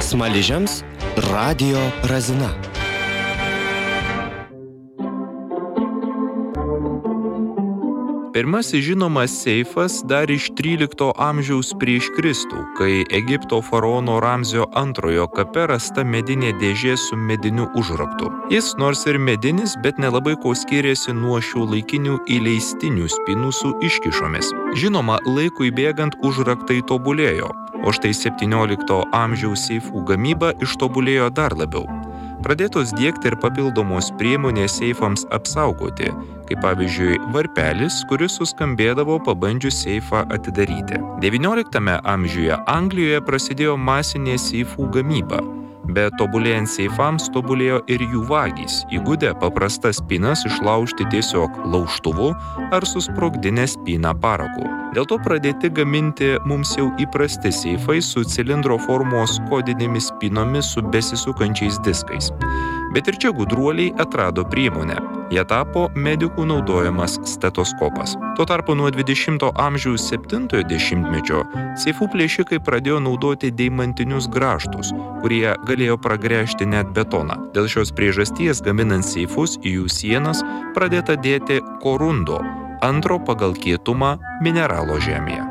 Smaližiams radijo razina. Pirmasis žinomas seifas dar iš 13 amžiaus prieš Kristų, kai Egipto faraono Ramzio II kape rasta medinė dėžė su mediniu užraktu. Jis nors ir medinis, bet nelabai ko skiriasi nuo šiuolaikinių įleistinių spynų su iškišomis. Žinoma, laikui bėgant užraktai tobulėjo, o štai 17 amžiaus seifų gamyba ištobulėjo dar labiau. Pradėtos diegti ir papildomos priemonės seifams apsaugoti, kaip pavyzdžiui varpelis, kuris suskambėdavo pabandžius seifą atidaryti. 19 amžiuje Anglijoje prasidėjo masinė seifų gamyba, bet tobulėjant seifams tobulėjo ir jų vagys, įgudę paprastas spynas išlaužti tiesiog laužtuvu ar susprogdinę spyną paraku. Dėl to pradėti gaminti mums jau įprasti seifai su cilindro formos kodinėmis spynomis su besisukančiais diskais. Bet ir čia gudruoliai atrado priemonę. Jie tapo medikų naudojamas stetoskopas. Tuo tarpu nuo 20 amžiaus 70-ojo dešimtmečio seifų plėšikai pradėjo naudoti deimantinius grąžtus, kurie galėjo pragręžti net betoną. Dėl šios priežasties gaminant seifus į jų sienas pradėta dėti korundo, antro pagal kietumą mineralo žemėje.